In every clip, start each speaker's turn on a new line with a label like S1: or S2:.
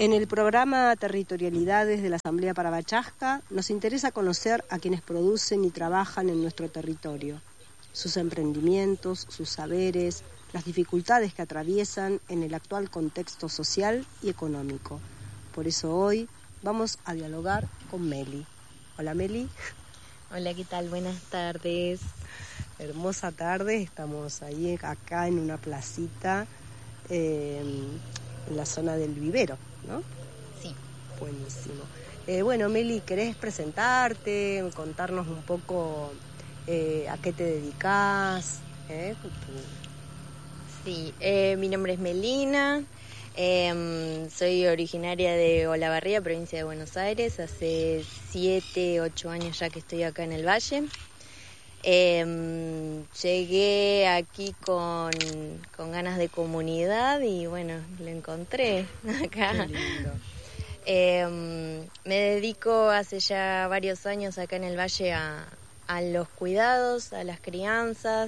S1: En el programa Territorialidades de la Asamblea Parabachasca nos interesa conocer a quienes producen y trabajan en nuestro territorio, sus emprendimientos, sus saberes, las dificultades que atraviesan en el actual contexto social y económico. Por eso hoy vamos a dialogar con Meli. Hola Meli.
S2: Hola, ¿qué tal? Buenas tardes.
S1: Hermosa tarde, estamos ahí acá en una placita en la zona del vivero, ¿no?
S2: Sí.
S1: Buenísimo. Bueno, Meli, ¿querés presentarte, contarnos un poco a qué te dedicás?
S2: Sí, mi nombre es Melina, soy originaria de Olavarría, provincia de Buenos Aires, hace 7, 8 años ya que estoy acá en el Valle. Llegué aquí con ganas de comunidad y bueno, lo encontré acá.
S1: Qué lindo.
S2: Me dedico hace ya varios años acá en el Valle a los cuidados, a las crianzas.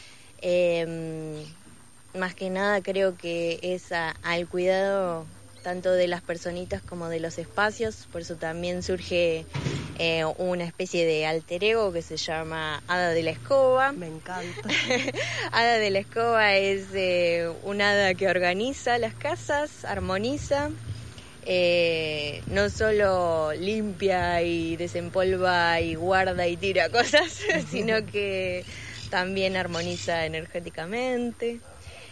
S2: Más que nada creo que es al cuidado tanto de las personitas como de los espacios, por eso también surge una especie de alter ego que se llama Hada de la Escoba.
S1: Me encanta.
S2: Hada de la Escoba es un hada que organiza las casas, armoniza, no solo limpia y desempolva y guarda y tira cosas, sino que también armoniza energéticamente.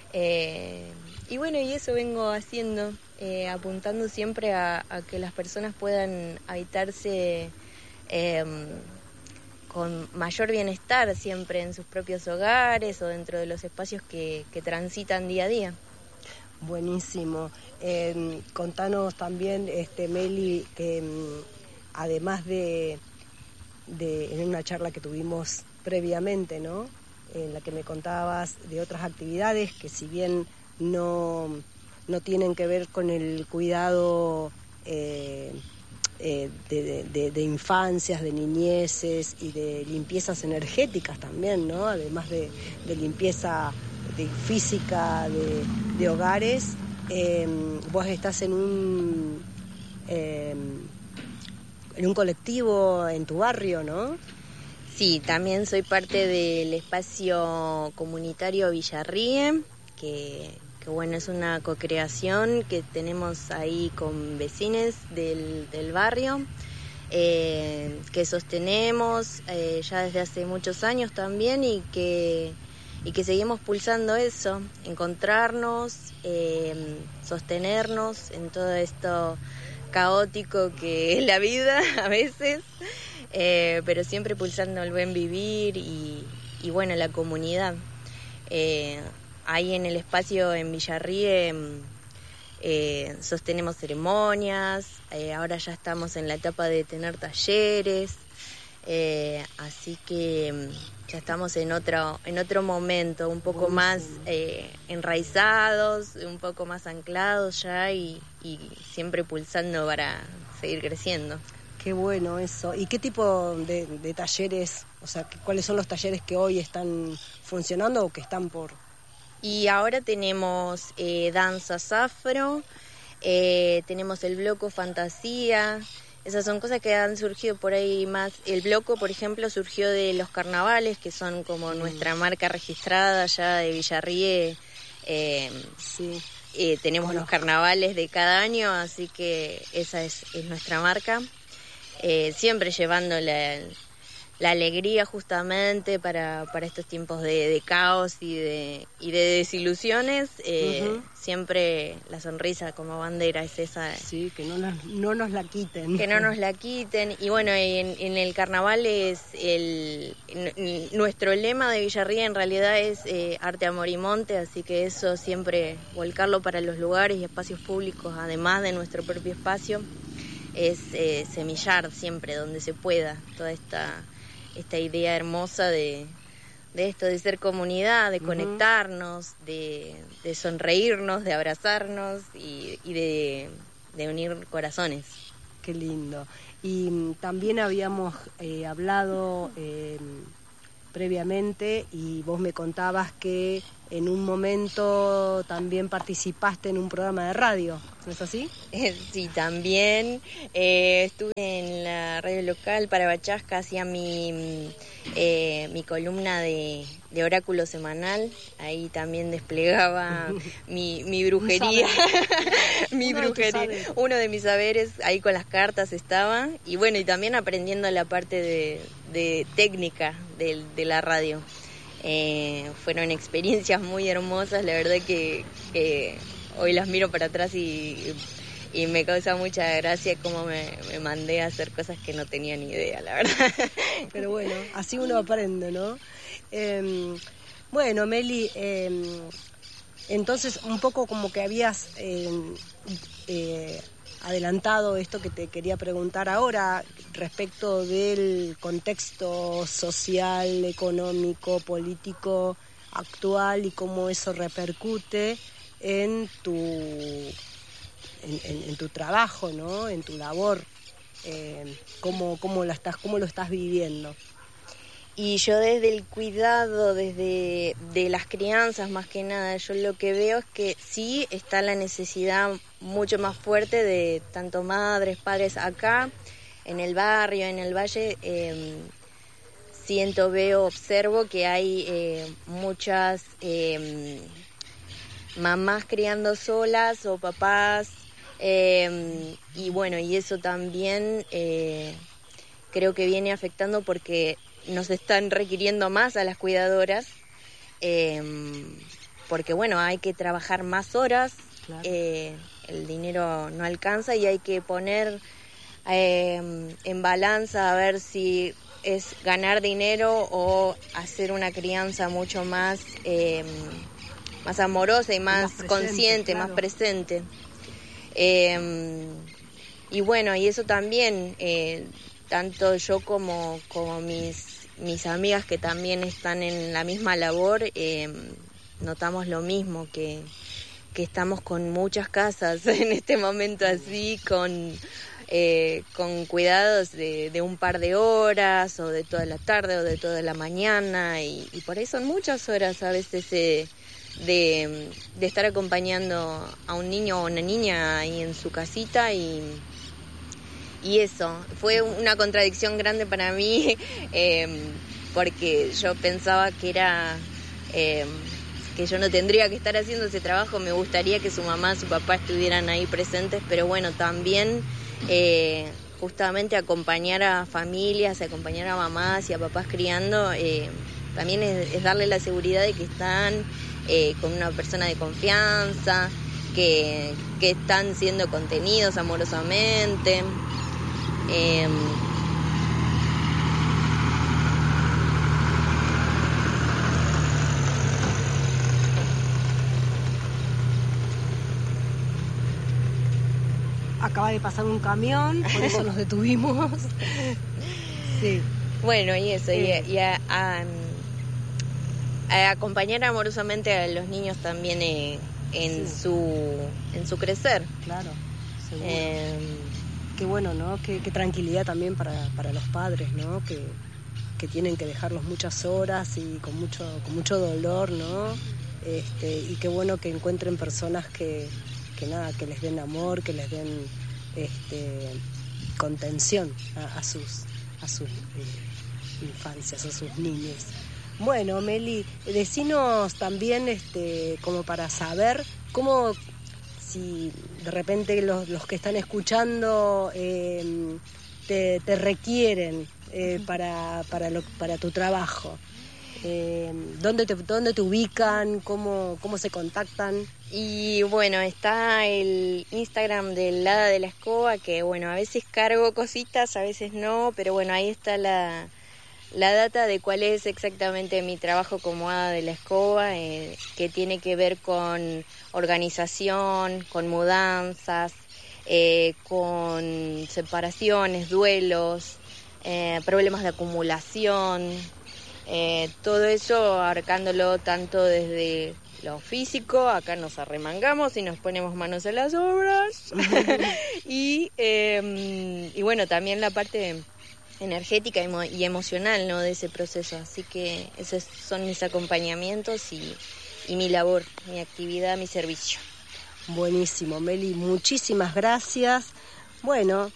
S2: Y bueno, y eso vengo haciendo, apuntando siempre a que las personas puedan habitarse con mayor bienestar siempre en sus propios hogares o dentro de los espacios que transitan día a día.
S1: Buenísimo. Contanos también, Meli, que además de en una charla que tuvimos previamente, ¿no?, en la que me contabas de otras actividades que si bien no tienen que ver con el cuidado de infancias, de niñeces y de limpiezas energéticas también, ¿no?, además de limpieza física de hogares, vos estás en un colectivo en tu barrio, ¿no?
S2: Sí, también soy parte del espacio comunitario Villarríe, que bueno, es una cocreación que tenemos ahí con vecinos del barrio, que sostenemos ya desde hace muchos años también y que seguimos pulsando eso, encontrarnos, sostenernos en todo esto caótico que es la vida a veces. Pero siempre pulsando el buen vivir y bueno, la comunidad. Ahí en el espacio en Villarríe sostenemos ceremonias, ahora ya estamos en la etapa de tener talleres, así que ya estamos en otro momento, un poco más enraizados, un poco más anclados ya y siempre pulsando para seguir creciendo.
S1: Qué bueno eso. ¿Y qué tipo de talleres, o sea, cuáles son los talleres que hoy están funcionando o que están por...?
S2: Y ahora tenemos danzas afro, tenemos el bloco fantasía, esas son cosas que han surgido por ahí más. El bloco, por ejemplo, surgió de los carnavales, que son como nuestra marca registrada ya de Villarríe.
S1: Sí.
S2: Tenemos los carnavales de cada año, así que esa es nuestra marca. Siempre llevando la alegría justamente para estos tiempos de caos y de desilusiones. Siempre la sonrisa como bandera es esa.
S1: Sí, que no nos la quiten.
S2: Que no nos la quiten. Y bueno, en el carnaval es nuestro lema de Villarríe en realidad es arte, amor y monte, así que eso siempre volcarlo para los lugares y espacios públicos, además de nuestro propio espacio. Es semillar siempre donde se pueda toda esta idea hermosa de esto, de ser comunidad, de conectarnos, de sonreírnos, de abrazarnos y de unir corazones.
S1: Qué lindo. Y también habíamos hablado previamente y vos me contabas que en un momento también participaste en un programa de radio, ¿no es así?
S2: Sí, también estuve en la radio local para Bachasca, hacía mi columna de oráculo semanal, ahí también desplegaba mi brujería, uno de mis saberes, ahí con las cartas estaba, y bueno, y también aprendiendo la parte de técnica de la radio. Fueron experiencias muy hermosas, la verdad que hoy las miro para atrás y me causa mucha gracia cómo me mandé a hacer cosas que no tenía ni idea, la verdad.
S1: Pero bueno, así uno aprende, ¿no? Bueno, Meli, entonces un poco como que habías adelantado esto que te quería preguntar ahora respecto del contexto social, económico, político actual y cómo eso repercute en tu trabajo, ¿no? En tu labor, cómo lo estás viviendo.
S2: Y yo desde el cuidado, de las crianzas más que nada, yo lo que veo es que sí está la necesidad mucho más fuerte de tanto madres, padres acá, en el barrio, en el valle. Observo que hay muchas mamás criando solas o papás, y bueno, y eso también creo que viene afectando porque nos están requiriendo más a las cuidadoras, porque bueno, hay que trabajar más horas, claro. El dinero no alcanza y hay que poner en balanza a ver si es ganar dinero o hacer una crianza mucho más amorosa y más presente, consciente, claro. Más presente. Y bueno, y eso también, tanto yo como mis amigas que también están en la misma labor, notamos lo mismo, que estamos con muchas casas en este momento así, con cuidados de un par de horas o de toda la tarde o de toda la mañana y por ahí son muchas horas a veces de estar acompañando a un niño o una niña ahí en su casita y eso fue una contradicción grande para mí, porque yo pensaba que era que yo no tendría que estar haciendo ese trabajo, me gustaría que su mamá, su papá estuvieran ahí presentes, pero bueno, también justamente acompañar a familias, acompañar a mamás y a papás criando, también es darle la seguridad de que están con una persona de confianza, que están siendo contenidos amorosamente.
S1: Acaba de pasar un camión, por eso nos detuvimos. Sí.
S2: Bueno, y eso, y a acompañar amorosamente a los niños también en su crecer.
S1: Claro, seguro. Qué bueno, ¿no? Qué tranquilidad también para los padres, ¿no? Que tienen que dejarlos muchas horas y con mucho dolor, ¿no? Y qué bueno que encuentren personas que les den amor, que les den contención a sus infancias, a sus niños. Bueno, Meli, decinos también como para saber cómo, si de repente los que están escuchando te requieren para tu trabajo. ¿Dónde te ubican? ¿Cómo se contactan?
S2: Y bueno, está el Instagram del Hada de la Escoba, que bueno, a veces cargo cositas, a veces no, pero bueno, ahí está la data de cuál es exactamente mi trabajo como Hada de la Escoba, que tiene que ver con organización, con mudanzas, con separaciones, duelos, problemas de acumulación, todo eso abarcándolo tanto desde lo físico, acá nos arremangamos y nos ponemos manos a las obras, y bueno, también la parte energética y emocional, ¿no?, de ese proceso. Así que esos son mis acompañamientos y mi labor, mi actividad, mi servicio.
S1: Buenísimo, Meli, muchísimas gracias. Bueno,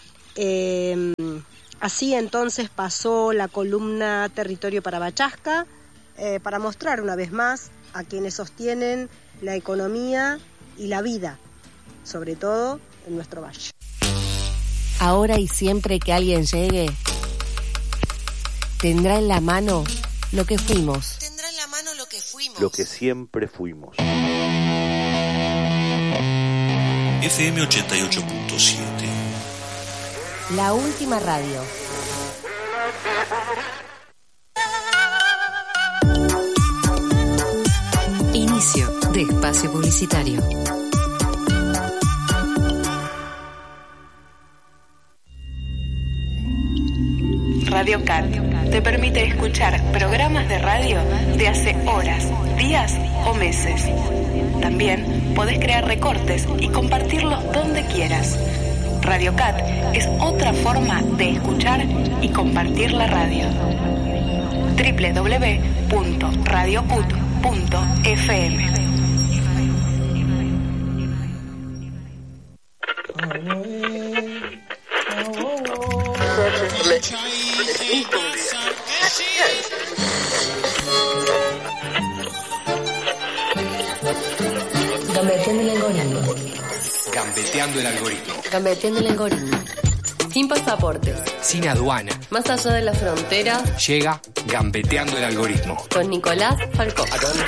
S1: así entonces pasó la columna Territorio para Bachasca, para mostrar una vez más a quienes sostienen la economía y la vida, sobre todo en nuestro valle.
S3: Ahora y siempre que alguien llegue, tendrá en la mano lo que fuimos.
S4: Tendrá en la mano lo que fuimos.
S5: Lo que siempre fuimos.
S6: FM 88.7.
S3: La última radio.
S7: Inicio de espacio publicitario.
S8: Radio Cat te permite escuchar programas de radio de hace horas, días o meses. También podés crear recortes y compartirlos donde quieras. Radio Cat es otra forma de escuchar y compartir la radio. www.radiocut.fm.
S3: Gambeteando el algoritmo.
S9: Gambeteando el algoritmo.
S3: Gambeteando el algoritmo. Sin pasaportes.
S9: Sin aduana.
S3: Más allá de la frontera.
S9: Llega Gambeteando el algoritmo.
S3: Con Nicolás Falcó.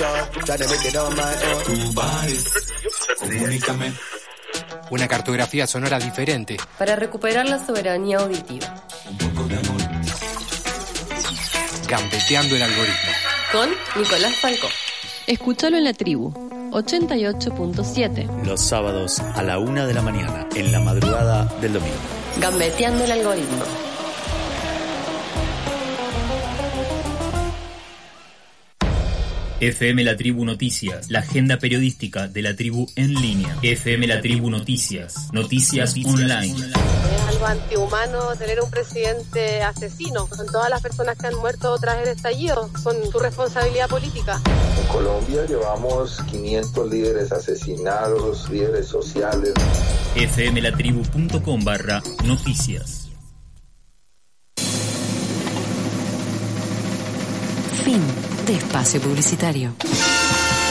S9: Comunícame. Una cartografía sonora diferente.
S3: Para recuperar la soberanía auditiva.
S9: Un poco de amor. Gambeteando el algoritmo.
S3: Con Nicolás Falcó.
S10: Escúchalo en La Tribu 88.7.
S11: Los sábados a la 1 de la mañana, en la madrugada del domingo.
S3: Gambeteando el algoritmo.
S12: FM La Tribu Noticias, la agenda periodística de la tribu en línea. FM La Tribu Noticias, noticias online.
S13: Es algo antihumano tener un presidente asesino. Son todas las personas que han muerto tras el estallido, son su responsabilidad política.
S14: En Colombia llevamos 500 líderes asesinados, líderes sociales.
S12: fmlatribu.com/noticias.
S7: Fin de espacio publicitario.